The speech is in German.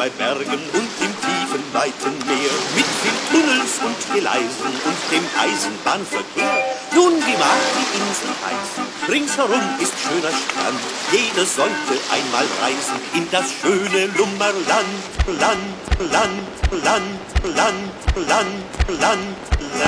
bei Bergen und im tiefen, weiten Meer, mit viel Tunnels und Gleisen und dem Eisenbahnverkehr. Nun, wie mag die Insel heißen? Ringsherum ist schöner Strand. Jeder sollte einmal reisen in das schöne Lummerland. Land, Land, Land, Land, Land, Land.